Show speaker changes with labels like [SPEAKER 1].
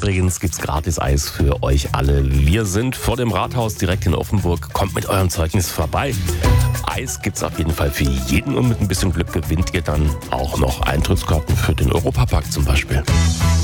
[SPEAKER 1] übrigens gibt's gratis Eis für euch alle. Wir sind vor dem Rathaus direkt in Offenburg. Kommt mit eurem Zeugnis vorbei. Eis gibt's auf jeden Fall für jeden und mit ein bisschen Glück gewinnt ihr dann auch noch Eintrittskarten für den Europapark zum Beispiel.